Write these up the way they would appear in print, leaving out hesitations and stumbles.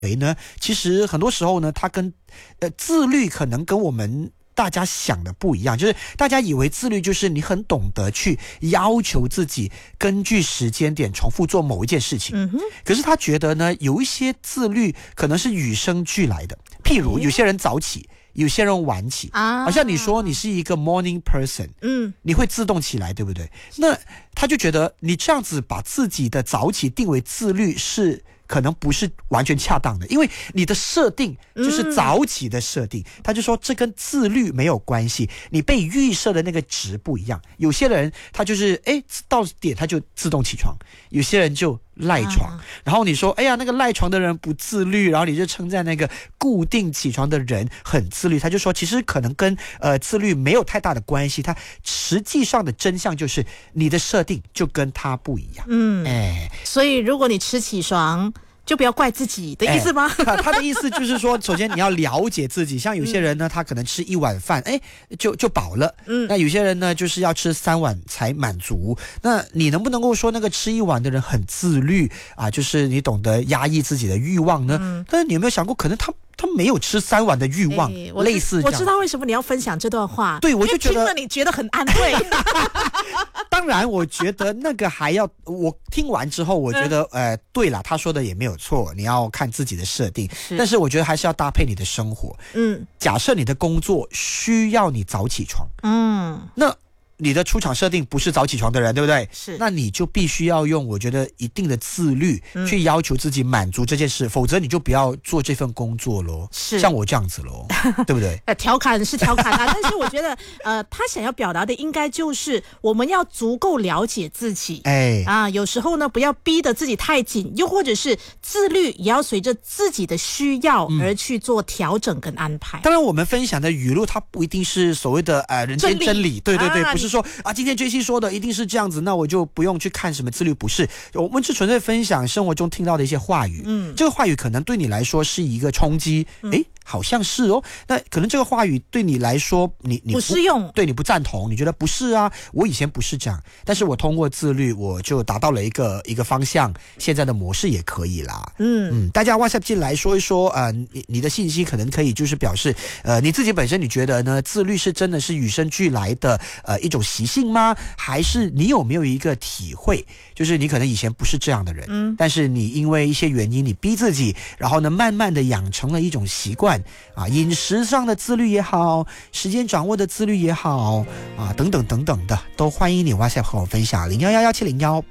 呢，其实很多时候呢，它跟自律可能跟我们大家想的不一样，就是大家以为自律就是你很懂得去要求自己根据时间点重复做某一件事情，可是他觉得呢，有一些自律可能是与生俱来的，譬如有些人早起，有些人晚起，好像你说你是一个 morning person，你会自动起来，对不对？那他就觉得你这样子把自己的早起定为自律是可能不是完全恰当的，因为你的设定就是早起的设定，他就说这跟自律没有关系，你被预设的那个值不一样。有些人他就是到点他就自动起床，有些人就赖床，然后你说哎呀那个赖床的人不自律，然后你就称赞那个固定起床的人很自律，他就说其实可能跟自律没有太大的关系，他实际上的真相就是你的设定就跟他不一样。 所以如果你迟起床就不要怪自己的意思吗？ 他的意思就是说，首先你要了解自己，像有些人呢，他可能吃一碗饭，就饱了，那有些人呢，就是要吃3碗才满足。那你能不能够说那个吃1碗的人很自律啊？就是你懂得压抑自己的欲望呢？但是你有没有想过，可能他没有吃3碗的欲望，类似这样。 我知道为什么你要分享这段话， 对，我就觉得听了你觉得很安慰。 当然我觉得那个还要，我听完之后我觉得对了，他说的也没有错，你要看自己的设定，但是我觉得还是要搭配你的生活。假设你的工作需要你早起床，那你的出场设定不是早起床的人，对不对？ 是， 那你就必须要用我觉得一定的自律去要求自己满足这件事，否则你就不要做这份工作咯。是，像我这样子咯，对不对？ 调侃是调侃啊，但是我觉得他想要表达的应该就是我们要足够了解自己，有时候呢不要逼得自己太紧，又或者是自律也要随着自己的需要而去做调整跟安排。 当然我们分享的语录它不一定是所谓的人间真理，对对对，不是说今天JC说的一定是这样子，那我就不用去看什么自律，不是，我们是纯粹分享生活中听到的一些话语，这个话语可能对你来说是一个冲击，好像是哦，那可能这个话语对你来说你不适用， 对，你不赞同，你觉得不是啊，我以前不是这样，但是我通过自律我就达到了一个方向，现在的模式也可以啦。大家 WhatsApp 进来说一说你的信息可能可以就是表示你自己本身你觉得呢，自律是真的是与生俱来的一种习性吗？还是你有没有一个体会，就是你可能以前不是这样的人，但是你因为一些原因你逼自己，然后呢慢慢的养成了一种习惯饮食上的自律也好，时间掌握的自律也好等等等等的，都欢迎你 WhatsApp 和我分享0111701829。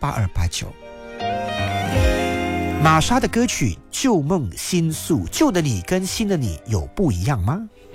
玛莎的歌曲《旧梦新宿》，旧的你跟新的你有不一样吗？